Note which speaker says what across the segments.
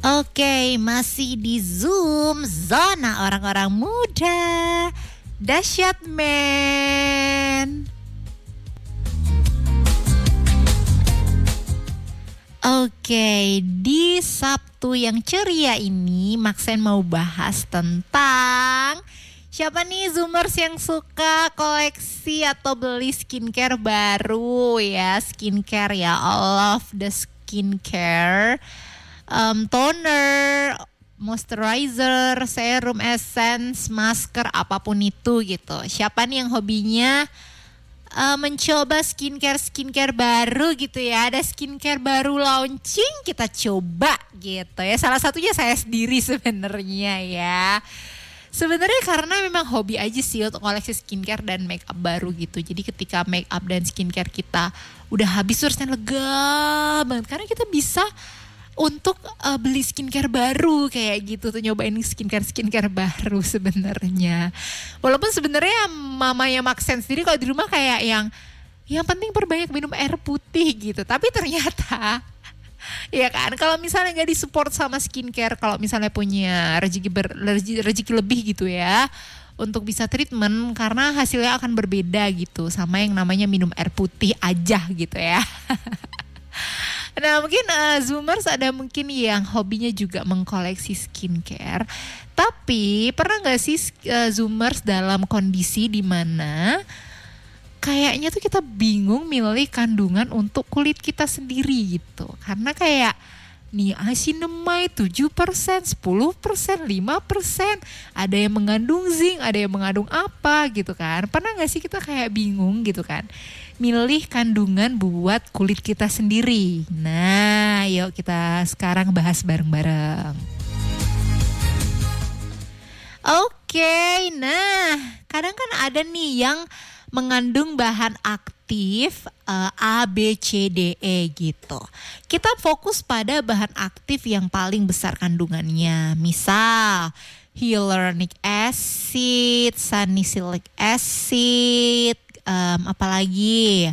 Speaker 1: Oke, masih di Zoom, zona orang-orang muda. Dahsyat men. Oke, di Sabtu yang ceria ini Maxen mau bahas tentang siapa nih Zoomers yang suka koleksi atau beli skincare baru ya. Skincare ya, all of the skincare, toner, moisturizer, serum, essence, masker, apapun itu gitu. Siapa nih yang hobinya mencoba skincare baru gitu ya. Ada skincare baru launching, kita coba gitu ya. Salah satunya saya sendiri sebenarnya ya. Sebenarnya karena memang hobi aja sih untuk koleksi skincare dan make up baru gitu. Jadi ketika make up dan skincare kita udah habis, terusnya lega banget karena kita bisa untuk beli skincare baru kayak gitu tuh, nyobain skincare baru sebenarnya. Walaupun sebenarnya mamanya Maxen sendiri kalau di rumah kayak yang penting perbanyak minum air putih gitu. Tapi ternyata ya kan, kalau misalnya nggak disupport sama skincare, kalau misalnya punya rezeki lebih gitu ya untuk bisa treatment, karena hasilnya akan berbeda gitu sama yang namanya minum air putih aja gitu ya. Nah mungkin Zoomers ada mungkin yang hobinya juga mengkoleksi skincare. Tapi pernah gak sih Zoomers dalam kondisi dimana kayaknya tuh kita bingung milih kandungan untuk kulit kita sendiri gitu. Karena kayak niacinamide 7%, 10%, 5%. Ada yang mengandung zinc, ada yang mengandung apa gitu kan. Pernah gak sih kita kayak bingung gitu kan milih kandungan buat kulit kita sendiri. Nah, yuk kita sekarang bahas bareng-bareng. Oke, nah kadang kan ada nih yang mengandung bahan aktif A, B, C, D, E gitu. Kita fokus pada bahan aktif yang paling besar kandungannya. Misal hyaluronic acid, salicylic acid, apalagi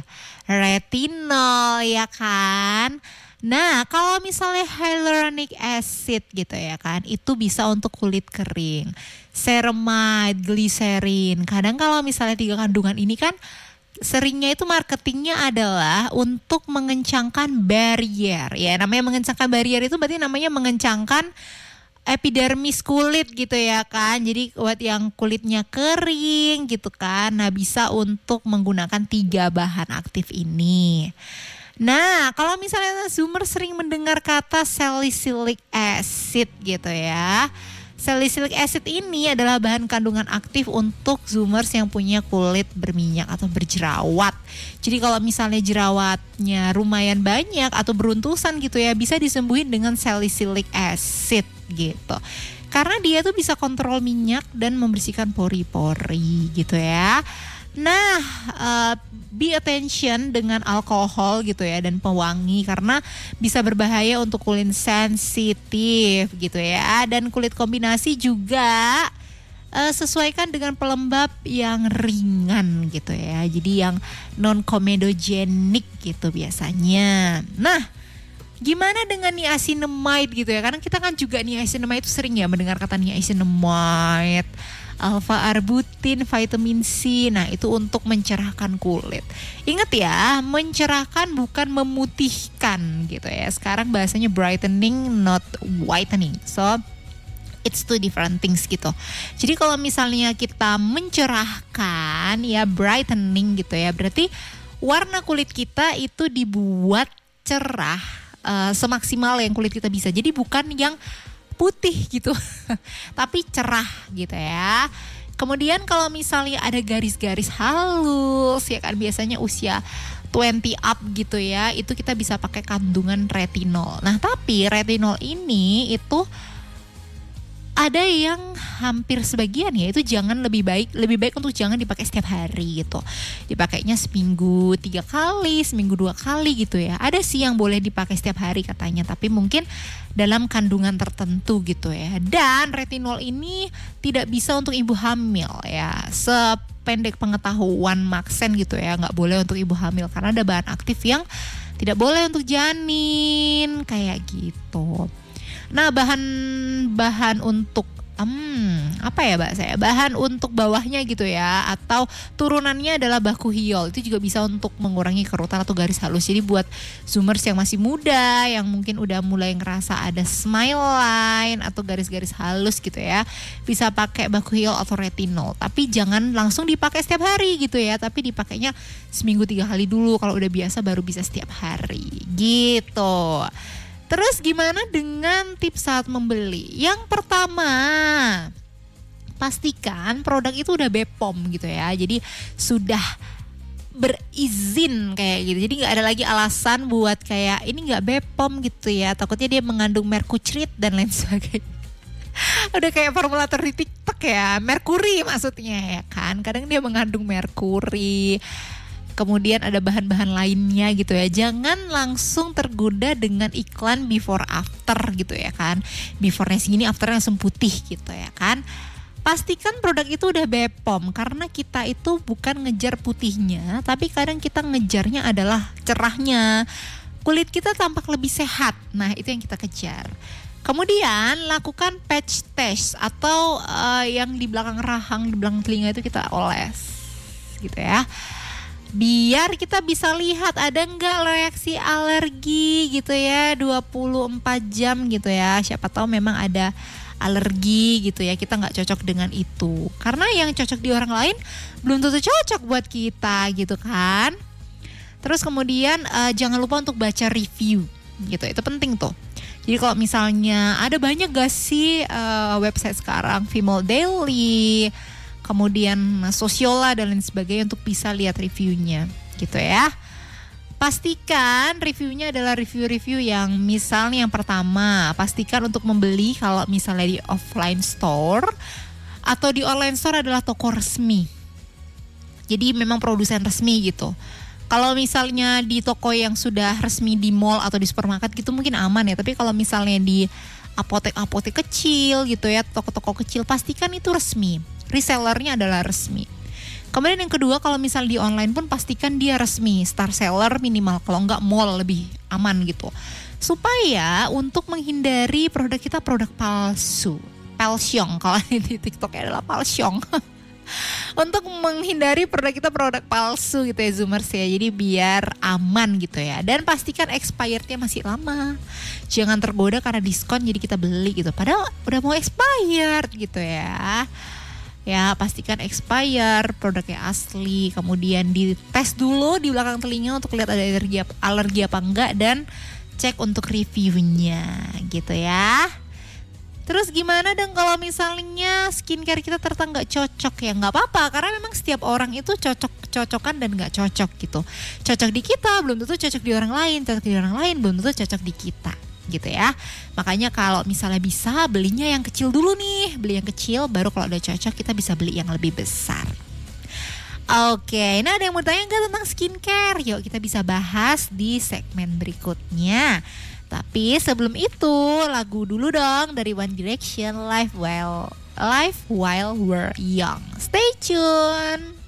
Speaker 1: retinol ya kan. Nah kalau misalnya hyaluronic acid gitu ya kan, itu bisa untuk kulit kering. Ceramide, glycerin. Kadang kalau misalnya 3 kandungan ini kan seringnya itu marketingnya adalah untuk mengencangkan barrier. Ya namanya mengencangkan barrier itu berarti namanya mengencangkan epidermis kulit gitu ya kan. Jadi buat yang kulitnya kering gitu kan, nah bisa untuk menggunakan 3 bahan aktif ini. Nah kalau misalnya Zoomer sering mendengar kata salicylic acid gitu ya. Salicylic acid ini adalah bahan kandungan aktif untuk Zoomers yang punya kulit berminyak atau berjerawat. Jadi kalau misalnya jerawatnya lumayan banyak atau beruntusan gitu ya, bisa disembuhin dengan salicylic acid gitu. Karena dia tuh bisa kontrol minyak dan membersihkan pori-pori gitu ya. Nah, be attention dengan alkohol gitu ya dan pewangi karena bisa berbahaya untuk kulit sensitif gitu ya. Dan kulit kombinasi juga sesuaikan dengan pelembab yang ringan gitu ya. Jadi yang non komedogenik gitu biasanya. Nah, gimana dengan niacinamide gitu ya? Karena kita kan juga niacinamide itu sering ya mendengar kata niacinamide, alpha arbutin, vitamin C. Nah, itu untuk mencerahkan kulit. Ingat ya, mencerahkan bukan memutihkan gitu ya. Sekarang bahasanya brightening not whitening. So, it's two different things gitu. Jadi kalau misalnya kita mencerahkan ya brightening gitu ya, berarti warna kulit kita itu dibuat cerah semaksimal yang kulit kita bisa. Jadi bukan yang putih gitu tapi cerah gitu ya. Kemudian kalau misalnya ada garis-garis halus ya kan, biasanya usia 20 up gitu ya, itu kita bisa pakai kandungan retinol. Nah tapi retinol ini itu ada yang hampir sebagian ya itu lebih baik untuk jangan dipakai setiap hari gitu. Dipakainya seminggu 3 kali, seminggu 2 kali gitu ya. Ada sih yang boleh dipakai setiap hari katanya, tapi mungkin dalam kandungan tertentu gitu ya. Dan retinol ini tidak bisa untuk ibu hamil ya. Sependek pengetahuan Maxen gitu ya, nggak boleh untuk ibu hamil karena ada bahan aktif yang tidak boleh untuk janin kayak gitu. Nah, bahan untuk apa ya Mbak saya? Bahan untuk bawahnya gitu ya, atau turunannya adalah baku hiol. Itu juga bisa untuk mengurangi kerutan atau garis halus. Jadi buat zoomers yang masih muda, yang mungkin udah mulai ngerasa ada smile line atau garis-garis halus gitu ya, bisa pakai baku hiol atau retinol. Tapi jangan langsung dipakai setiap hari gitu ya, tapi dipakainya seminggu 3 kali dulu. Kalau udah biasa baru bisa setiap hari gitu. Terus gimana dengan tips saat membeli? Yang pertama, pastikan produk itu udah BPOM gitu ya. Jadi sudah berizin kayak gitu. Jadi nggak ada lagi alasan buat kayak ini nggak BPOM gitu ya. Takutnya dia mengandung mercury dan lain sebagainya. Udah kayak formulator di TikTok ya, merkuri maksudnya ya kan. Kadang dia mengandung merkuri. Kemudian ada bahan-bahan lainnya gitu ya. Jangan langsung tergoda dengan iklan before after gitu ya kan. Before-nya segini, after-nya langsung putih gitu ya kan. Pastikan produk itu udah BPOM, karena kita itu bukan ngejar putihnya, tapi kadang kita ngejarnya adalah cerahnya. Kulit kita tampak lebih sehat. Nah, itu yang kita kejar. Kemudian lakukan patch test atau yang di belakang rahang, di belakang telinga itu kita oles gitu ya. Biar kita bisa lihat ada enggak reaksi alergi gitu ya, 24 jam gitu ya. Siapa tahu memang ada alergi gitu ya, kita nggak cocok dengan itu. Karena yang cocok di orang lain belum tentu cocok buat kita gitu kan. Terus kemudian jangan lupa untuk baca review gitu, itu penting tuh. Jadi kalau misalnya ada banyak gak sih website sekarang, Female Daily, kemudian Sosiola dan lain sebagainya untuk bisa lihat reviewnya gitu ya. Pastikan reviewnya adalah review-review yang misalnya yang pertama, pastikan untuk membeli kalau misalnya di offline store atau di online store adalah toko resmi. Jadi memang produsen resmi gitu. Kalau misalnya di toko yang sudah resmi di mall atau di supermarket gitu mungkin aman ya. Tapi kalau misalnya di apotek-apotek kecil gitu ya, toko-toko kecil, pastikan itu resmi. Resellernya adalah resmi. Kemudian yang kedua, kalau misal di online pun pastikan dia resmi, star seller minimal, kalau enggak mall lebih aman gitu. Supaya untuk menghindari produk kita produk palsu, palsyong, kalau di TikTok adalah palsyong. Untuk menghindari produk kita produk palsu gitu ya Zoomers ya. Jadi biar aman gitu ya. Dan pastikan expirednya masih lama. Jangan tergoda karena diskon jadi kita beli gitu. Padahal udah mau expired gitu ya. Ya pastikan expire, produknya asli. Kemudian dites dulu di belakang telinga untuk lihat ada alergi apa enggak. Dan cek untuk reviewnya gitu ya. Terus gimana dong kalau misalnya skincare kita ternyata nggak cocok ya? Nggak apa-apa, karena memang setiap orang itu cocok-cocokan dan nggak cocok gitu. Cocok di kita belum tentu cocok di orang lain, cocok di orang lain belum tentu cocok di kita gitu ya. Makanya kalau misalnya bisa belinya yang kecil dulu nih, beli yang kecil baru kalau udah cocok kita bisa beli yang lebih besar. Oke, nah ada yang mau tanya nggak tentang skincare? Yuk kita bisa bahas di segmen berikutnya. Tapi sebelum itu lagu dulu dong dari One Direction, Life While We're Young. Stay tune.